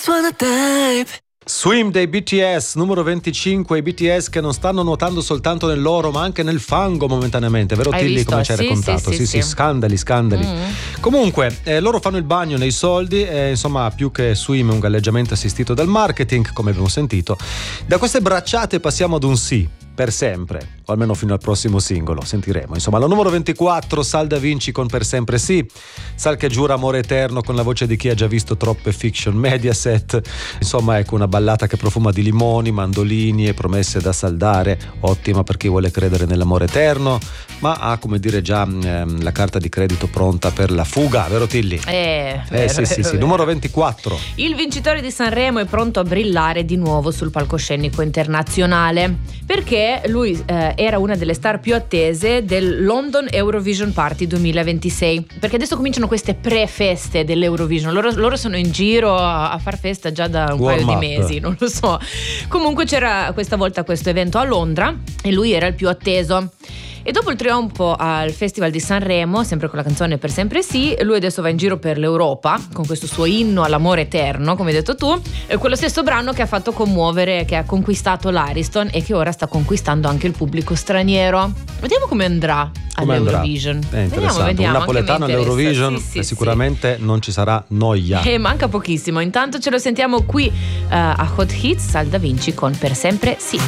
wanna dive. Swim dei BTS, numero 25, i BTS che non stanno nuotando soltanto nell'oro ma anche nel fango momentaneamente, vero Hai Tilly, visto? come ci hai Sì, raccontato? sì. Scandali. Comunque loro fanno il bagno nei soldi, insomma più che swim è un galleggiamento assistito dal marketing, come abbiamo sentito. Da queste bracciate passiamo ad un sì, per sempre, o almeno fino al prossimo singolo, sentiremo. Insomma, la numero 24, Sal Da Vinci con Per sempre sì, Sal che giura amore eterno con la voce di chi ha già visto troppe fiction Mediaset. Insomma, ecco, una ballata che profuma di limoni, mandolini e promesse da saldare, ottima per chi vuole credere nell'amore eterno, ma ha, come dire, già la carta di credito pronta per la fuga, vero Tilly? Sì, numero 24. Il vincitore di Sanremo è pronto a brillare di nuovo sul palcoscenico internazionale, perché lui era una delle star più attese del London Eurovision Party 2026, perché adesso cominciano queste pre-feste dell'Eurovision. Loro sono in giro a far festa già da un paio di mesi, non lo so. Comunque c'era questa volta questo evento a Londra e lui era il più atteso. E dopo il trionfo al Festival di Sanremo, sempre con la canzone Per sempre sì, lui adesso va in giro per l'Europa con questo suo inno all'amore eterno, come hai detto tu, quello stesso brano che ha fatto commuovere, che ha conquistato l'Ariston e che ora sta conquistando anche il pubblico straniero. Vediamo come andrà all'Eurovision. È interessante. Un napoletano all'Eurovision sicuramente non ci sarà noia. Manca pochissimo. Intanto ce lo sentiamo qui a Hot Hits, Sal Da Vinci con Per sempre sì.